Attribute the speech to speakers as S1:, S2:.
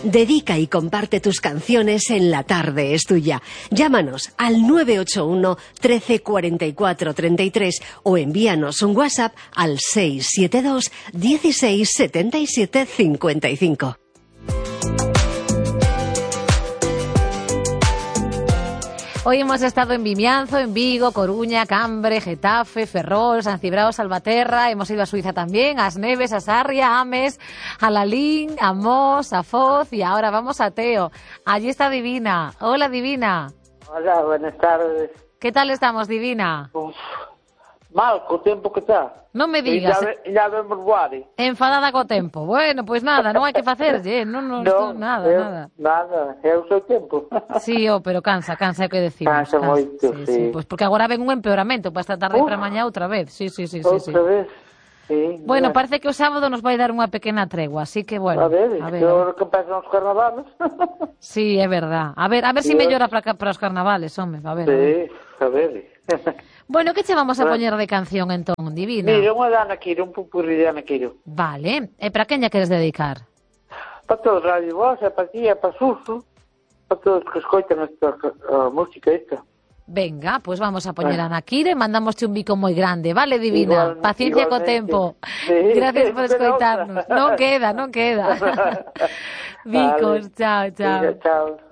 S1: Dedica y comparte tus canciones en La Tarde es Tuya. Llámanos al 981 13 44 33 o envíanos un WhatsApp al 672 16 77 55.
S2: Hoy hemos estado en Vimianzo, en Vigo, Coruña, Cambre, Getafe, Ferrol, San Cibrao, Salvaterra. Hemos ido a Suiza también, a As Neves, a Sarria, a Ames, a Lalín, a Mos, a Foz y ahora vamos a Teo. Allí está Divina. Hola, Divina.
S3: Hola, buenas tardes.
S2: ¿Qué tal estamos, Divina?
S3: Uf, mal, co tempo que está.
S2: Non me digas.
S3: Ya vemos guari.
S2: Enfadada co tempo. Bueno, pois nada, non hai que facerlle, nada.
S3: Nada, é o seu tempo.
S2: Sí, pero cansa, é o que decimos.
S3: Cansa moito, sí.
S2: Pois porque agora ven un empeoramento para esta tarde e para mañá outra vez. Sí.
S3: Outra vez, sí.
S2: Bueno, parece que o sábado nos vai dar unha pequena tregua, así que bueno.
S3: A ver. Que empezan os carnavales.
S2: Sí, é verdad. A ver se mellora para os carnavales, home, a ver.
S3: Sí, a ver.
S2: Bueno, que che vamos a poñer de canción entón, Divina?
S3: Mira, unha de Ana Quiro, un pupurri de Ana Quiro.
S2: Vale, e para quen lla queres dedicar?
S3: Para todo Radio Voz, para ti, para Suso, para todos que escoitan esta música esta.
S2: Venga, pues vamos a poñer a Ana Quiro e mandamosche un bico moi grande, vale, Divina? Paciencia co tempo. Sí. Gracias por escoitarnos. Non queda. Bicos, chao.
S3: Chao.